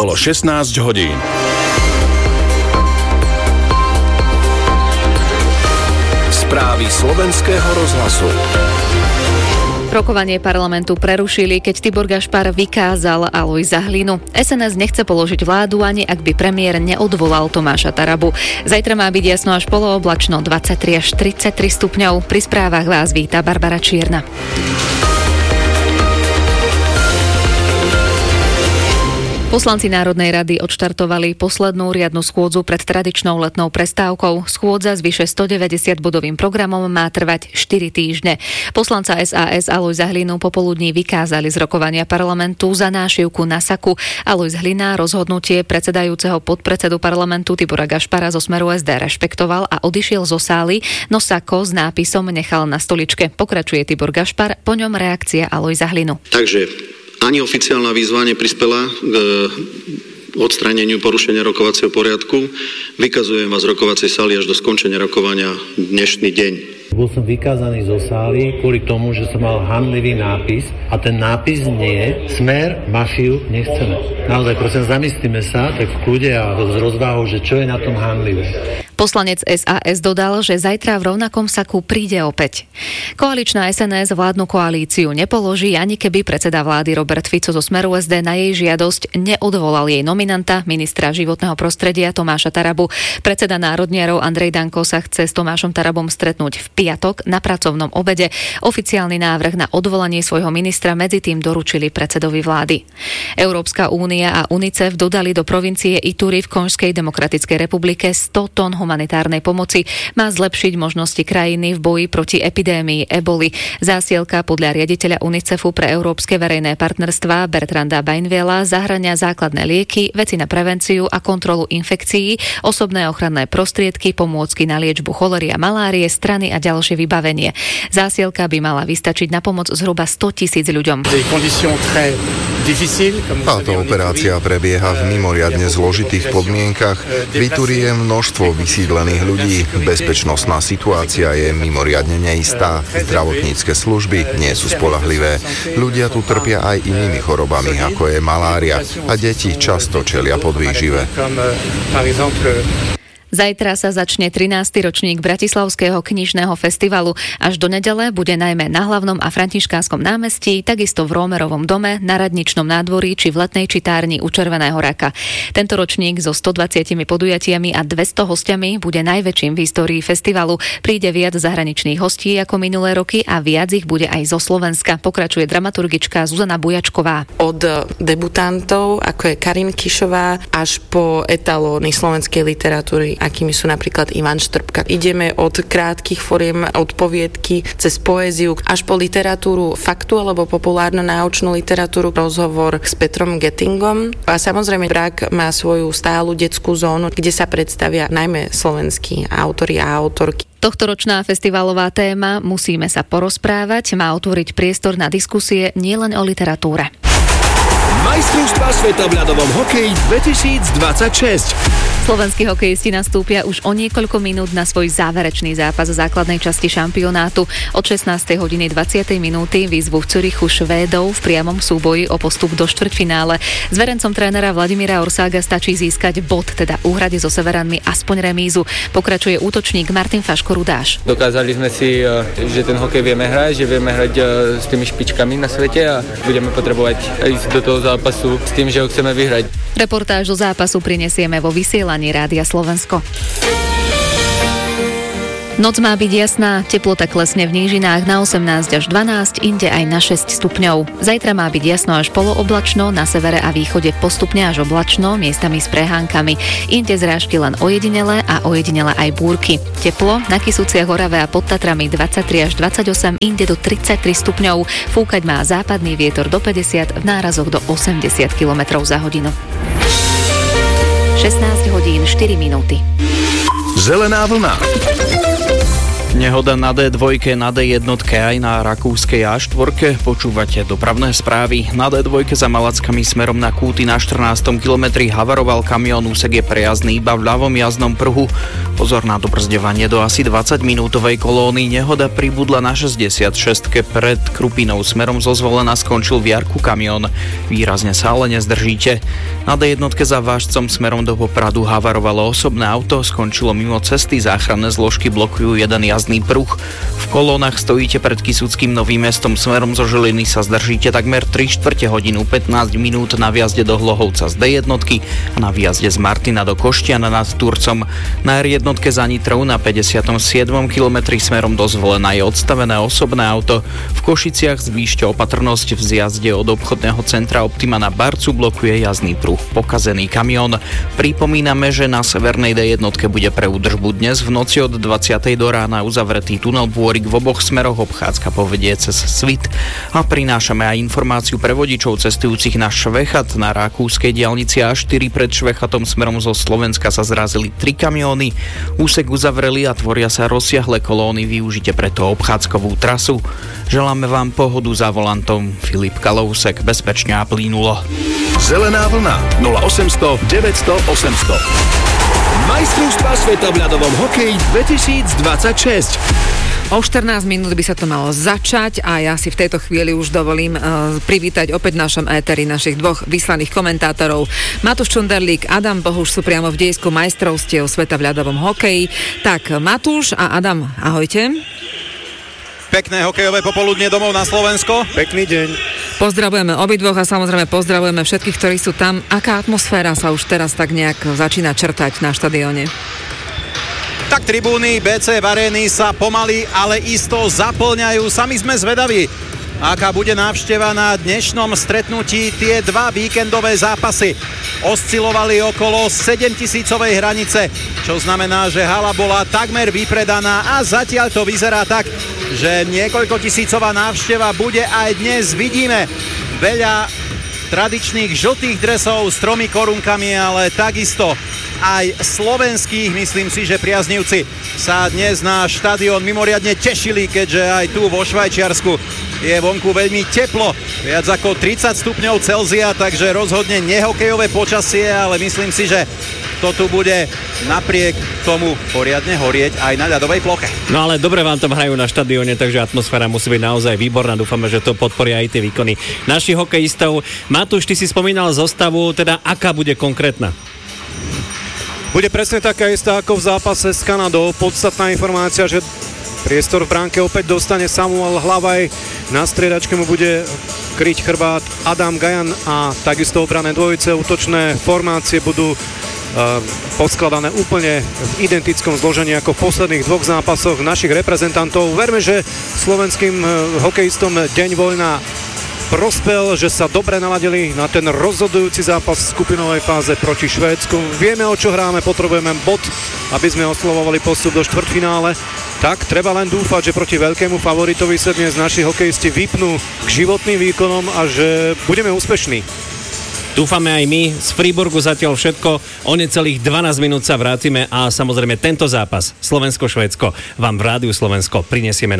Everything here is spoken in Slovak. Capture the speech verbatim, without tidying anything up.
Bolo šestnásť hodín. Správy slovenského rozhlasu. Rokovanie parlamentu prerušili, keď Tibor Gašpar vykázal Alojza Hlinu. es en es nechce položiť vládu, ani ak by premiér neodvolal Tomáša Tarabu. Zajtra má byť jasno až polooblačno, dvadsaťtri až tridsaťtri stupňov. Pri správach vás víta Barbara Čierna. Poslanci Národnej rady odštartovali poslednú riadnu schôdzu pred tradičnou letnou prestávkou. Schôdza s vyše stodeväťdesiatbodovým programom má trvať štyri týždne. Poslanca es a es Alojza Hlinu popoludní vykázali z rokovania parlamentu za nášivku na saku. Alojz Hlina rozhodnutie predsedajúceho podpredsedu parlamentu Tibora Gašpara zo Smeru es dé rešpektoval a odišiel zo sály, no sako s nápisom nechal na stoličke. Pokračuje Tibor Gašpar, po ňom reakcia Alojza Hlinu. Takže ani oficiálna výzva neprispela k odstráneniu porušenia rokovacieho poriadku. Vykazujem vás z rokovacej sály až do skončenia rokovania dnešný deň. Bol som vykázaný zo sály kvôli tomu, že som mal hanlivý nápis a ten nápis nie Smer, mafiu nechceme. Naozaj, prosím, zamyslíme sa tak v kľude a s rozváhou, že čo je na tom hanlivé. Poslanec es a es dodal, že zajtra v rovnakom saku príde opäť. Koaličná es en es vládnu koalíciu nepoloží, ani keby predseda vlády Robert Fico zo Smeru es dé na jej žiadosť neodvolal jej nominanta, ministra životného prostredia Tomáša Tarabu. Predseda národniarov Andrej Danko sa chce s Tomášom Tarabom stretnúť v piatok na pracovnom obede. Oficiálny návrh na odvolanie svojho ministra medzitým doručili predsedovi vlády. Európska únia a UNICEF dodali do provincie Ituri v Konžskej demokratickej republike sto tón humanitárnej pomoci. Má zlepšiť možnosti krajiny v boji proti epidémii eboli. Zásielka podľa riaditeľa UNICEFu pre európske verejné partnerstvá Bertranda Bainviela zahrania základné lieky, veci na prevenciu a kontrolu infekcií, osobné ochranné prostriedky, pomôcky na liečbu cholery a malárie, strany a ďalšie vybavenie. Zásielka by mala vystačiť na pomoc zhruba sto tisíc ľuďom. Táto operácia prebieha v mimoriadne zložitých podmienkach. V Ituri je množstvo vysídlených ľudí. Bezpečnostná situácia je mimoriadne neistá. Zdravotnícke služby nie sú spoľahlivé. Ľudia tu trpia aj inými chorobami, ako je malária, a deti často čelia podvýžive. Zajtra sa začne trinásty ročník Bratislavského knižného festivalu. Až do nedele bude najmä na Hlavnom a Františkánskom námestí, takisto v Rómerovom dome, na Radničnom nádvorí či v letnej čitárni u Červeného raka. Tento ročník so stodvadsiatimi podujatiami a dvesto hostiami bude najväčším v histórii festivalu. Príde viac zahraničných hostí ako minulé roky a viac ich bude aj zo Slovenska. Pokračuje dramaturgička Zuzana Bujačková. Od debutantov, ako je Karin Kišová, až po etalóny slovenskej literatúry, akými sú napríklad Ivan Štrbka. Ideme od krátkych foriem, od poviedky cez poéziu až po literatúru faktu alebo populárno-náučnú literatúru, rozhovor s Petrom Gettingom. A samozrejme Prák má svoju stálu detskú zónu, kde sa predstavia najmä slovenskí autori a autorky. Tohtoročná festivalová téma Musíme sa porozprávať má otvoriť priestor na diskusie nielen o literatúre. Majstrovstvá sveta v ľadovom hokeji dvetisícdvadsaťšesť. Slovenskí hokejisti nastúpia už o niekoľko minút na svoj záverečný zápas základnej časti šampionátu. Od šestnástej hodiny dvadsiatej minúty výzvu v Zürichu Švédov v priamom súboji o postup do štvrťfinále. S verencom trénera Vladimíra Orsága stačí získať bod, teda úhrade so Severanmi aspoň remízu. Pokračuje útočník Martin Faško-Rudáš. Dokázali sme si, že ten hokej vieme hrať, že vieme hrať s tými špičkami na svete a budeme potrebovať ísť do toho zápasu s tým, že ho chceme vyhrať. Reportáž zo zápasu prinesieme vo vysielaní Rádia Slovensko. Noc má byť jasná, teplota klesne v nížinách na osemnásť až dvanásť, inde aj na šesť stupňov. Zajtra má byť jasno až polooblačno, na severe a východe postupne až oblačno, miestami s prehánkami. Inde zrážky len ojedinele a ojedinele aj búrky. Teplo na Kysuciach, Orave a pod Tatrami dvadsaťtri až dvadsaťosem, inde do tridsaťtri stupňov. Fúkať má západný vietor do päťdesiat, v nárazoch do osemdesiat kilometrov za hodinu. šestnásť hodín štyri minúty. Zelená vlna. Nehoda na dé dva, na dé jedna aj na rakúskej á štyri. Počúvate dopravné správy. Na dé dva za Malackami smerom na Kúty na štrnástom kilometri havaroval kamión, úsek je prejazdný iba v ľavom jazdnom pruhu. Pozor na dobrzďovanie do asi dvadsaťminútovej kolóny. Nehoda pribudla na šesťdesiatšestke pred Krupinou smerom zo Zvolena, skončil v jarku kamión. Výrazne sa ale nezdržíte. Na dé jedna za Vážcom smerom do Popradu havarovalo osobné auto, skončilo mimo cesty, záchranné zložky blokujú jeden jazdný pruh. V kolónach stojíte pred Kysuckým Novým Mestom smerom zo Žiliny, sa zdržíte takmer tri štvrte hodinu pätnásť minút na vjazde do Hlohovca z dé jedna a na výjazde z Martina do Koštiana nad Turcom. Na er jedna za Nitrou na päťdesiatom siedmom kilometri smerom do Zvolena je odstavené osobné auto. V Košiciach zvýšte opatrnosť, v zjazde od obchodného centra Optima na Barcu blokuje jazdný pruh pokazený kamión. Pripomíname, že na severnej dé jedna bude pre údržbu dnes v noci od dvadsiatej do rána uzavretý tunel Bôrik v oboch smeroch, obchádzka povedie cez Svit. A prinášame aj informáciu pre vodičov cestujúcich na Švechat. Na rakúskej diaľnici á štyri pred Švechatom smerom zo Slovenska sa zrazili tri kamióny. Úsek uzavreli a tvoria sa rozsiahle kolóny, využite preto obchádzkovú trasu. Želáme vám pohodu za volantom. Filip Kalousek, bezpečne a plynulo. Zelená vlna nula osemsto deväťsto osemsto. Majstrovstvá sveta v ľadovom hokeji dvetisícdvadsaťšesť. O štrnásť minút by sa to malo začať a ja si v tejto chvíli už dovolím uh, privítať opäť v našom éteri našich dvoch vyslaných komentátorov. Matúš Čunderlík, Adam Bohuš sú priamo v dejisku majstrovstiev sveta v ľadovom hokeji. Tak Matúš a Adam, ahojte. Pekné hokejové popoludnie domov na Slovensko. Pekný deň. Pozdravujeme obidvoch a samozrejme pozdravujeme všetkých, ktorí sú tam. Aká atmosféra sa už teraz tak nejak začína črtať na štadióne? Tak tribúny bé cé v arény sa pomaly, ale isto zaplňajú. Sami sme zvedaví, aká bude návšteva na dnešnom stretnutí. Tie dva víkendové zápasy oscilovali okolo sedemtisícovej hranice, čo znamená, že hala bola takmer vypredaná a zatiaľ to vyzerá tak, že niekoľko tisícová návšteva bude aj dnes. Vidíme veľa tradičných žltých dresov s tromi korunkami, ale takisto aj slovenských. Myslím si, že priaznivci sa dnes na štadión mimoriadne tešili, keďže aj tu vo Švajčiarsku je vonku veľmi teplo, viac ako tridsať stupňov Celzia, takže rozhodne nehokejové počasie, ale myslím si, že to tu bude napriek tomu poriadne horieť aj na ľadovej ploche. No ale dobre vám tam hrajú na štadióne, takže atmosféra musí byť naozaj výborná. Dúfame, že to podporia aj tie výkony našich hokejistov. Matúš, ty si spomínal zostavu, teda aká bude konkrétna? Bude presne taká istá ako v zápase s Kanadou. Podstatná informácia, že priestor v bránke opäť dostane Samuel Hlavaj. Na striedačke mu bude kryť chrbát Adam Gajan a takisto obrané dvojice. Útočné formácie budú poskladané úplne v identickom zložení ako v posledných dvoch zápasoch našich reprezentantov. Verme, že slovenským hokejistom deň voľna prospel, že sa dobre naladili na ten rozhodujúci zápas v skupinovej fáze proti Švédsku. Vieme, o čo hráme, potrebujeme bod, aby sme oslovovali postup do štvrťfinále. Tak treba len dúfať, že proti veľkému favoritovi sa dnes naši hokejisti vypnú k životným výkonom a že budeme úspešní. Dúfame aj my. Z Friburgu zatiaľ všetko. O necelých dvanásť minút sa vrátime a samozrejme tento zápas Slovensko-Švédsko vám v Rádiu Slovensko prinesieme na